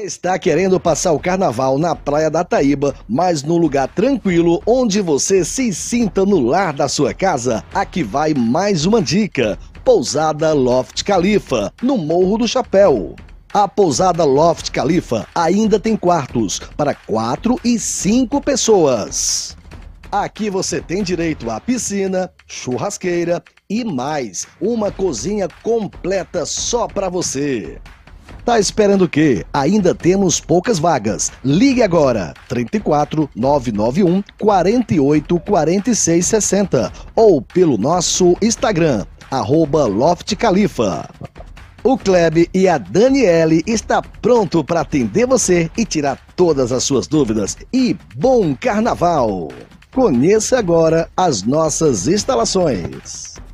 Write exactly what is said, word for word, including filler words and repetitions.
Está querendo passar o carnaval na Praia da Taíba, mas num lugar tranquilo onde você se sinta no lar da sua casa? Aqui vai mais uma dica: Pousada Loft Khalifa, no Morro do Chapéu. A Pousada Loft Khalifa ainda tem quartos para quatro e cinco pessoas. Aqui você tem direito à piscina, churrasqueira e mais, uma cozinha completa só para você. Tá esperando o quê? Ainda temos poucas vagas. Ligue agora, trinta e quatro, nove nove um, quarenta e oito, quarenta e seis, sessenta ou pelo nosso Instagram, arroba Loft Khalifa. O Kleb e a Daniele está pronto para atender você e tirar todas as suas dúvidas. E bom carnaval! Conheça agora as nossas instalações.